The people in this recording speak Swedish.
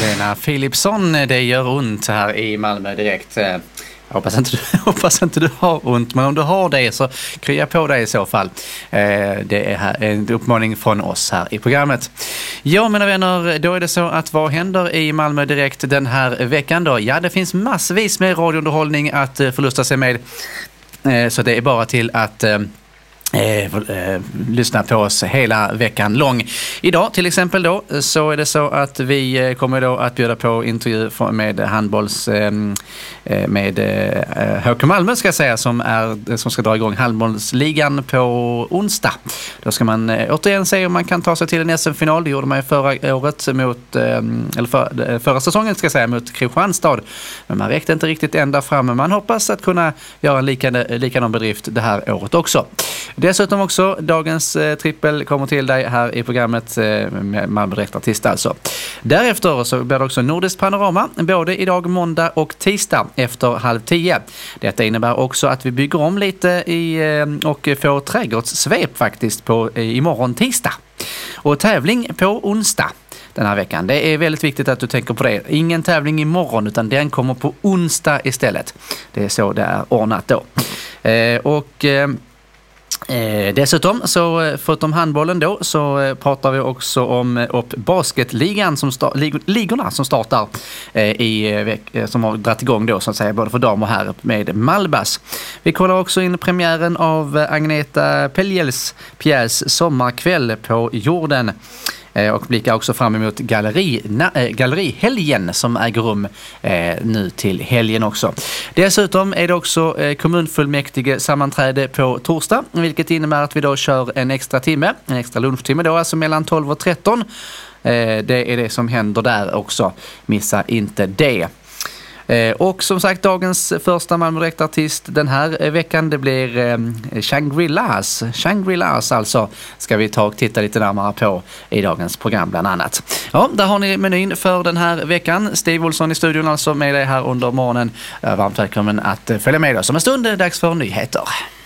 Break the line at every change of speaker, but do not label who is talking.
Lena Philipsson, det gör ont här i Malmö direkt. Jag hoppas inte du har ont, men om du har det så krya på dig i så fall. Det är här en uppmaning från oss här i programmet. Ja, mina vänner, då är det så att vad händer i Malmö direkt den här veckan då? Ja, det finns massvis med radiounderhållning att förlusta sig med. Så det är bara till att lyssna på oss hela veckan lång. Idag till exempel då så är det så att vi kommer då att bjuda på intervju med handbolls med HK Malmö ska jag säga, som ska dra igång handbollsligan på onsdag. Då ska man återigen se om man kan ta sig till en SM-final. Det gjorde man ju förra året förra säsongen ska jag säga, mot Kristianstad. Men man räckte inte riktigt ända fram, men man hoppas att kunna göra en likadan bedrift det här året också. Dessutom också, dagens trippel kommer till dig här i programmet med Malmö Direktartist alltså. Därefter så blir det också Nordiskt panorama, både idag måndag och tisdag efter 9:30. Detta innebär också att vi bygger om lite och får trädgårdssvep faktiskt imorgon tisdag. Och tävling på onsdag den här veckan. Det är väldigt viktigt att du tänker på det. Ingen tävling imorgon utan den kommer på onsdag istället. Det är så det är ordnat då. Dessutom så förutom handbollen då så pratar vi också om basketligan ligorna som startar som har dragit igång då så att säga både för damer och herrar med Malbas. Vi kollar också in premiären av Agneta Peljels pjäs Sommarkväll på jorden. Och blickar också fram emot gallerihelgen som äger rum nu till helgen också. Dessutom är det också kommunfullmäktige sammanträde på torsdag, vilket innebär att vi då kör en extra lunchtimme då, alltså mellan 12 och 13. Det är det som händer där också. Missa inte det. Och som sagt, dagens första Malmö Direktartist den här veckan, det blir Shangri-Las alltså, ska vi titta lite närmare på i dagens program bland annat. Ja, där har ni menyn för den här veckan. Steve Olsson i studion alltså med dig här under morgonen. Varmt välkommen att följa med oss. Om en stund är det dags för nyheter.